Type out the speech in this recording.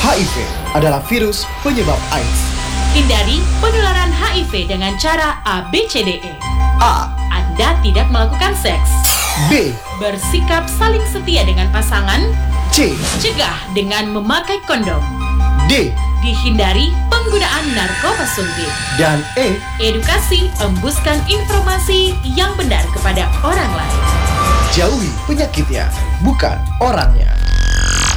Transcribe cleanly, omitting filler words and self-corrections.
HIV adalah virus penyebab AIDS. Hindari penularan HIV dengan cara ABCDE. A. Anda tidak melakukan seks. B. Bersikap saling setia dengan pasangan. C. Cegah dengan memakai kondom. D. Dihindari penggunaan narkoba suntik. Dan E. Edukasi, embuskan informasi yang benar kepada orang lain. Jauhi penyakitnya, bukan orangnya.